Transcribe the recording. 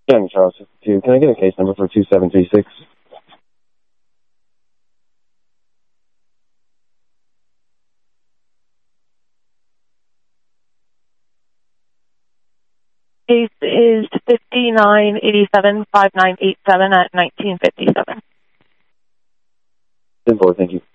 Young Charles 52. Can I get a case number for 2736? Case is 5987-5987 at 1957. 10-4, thank you.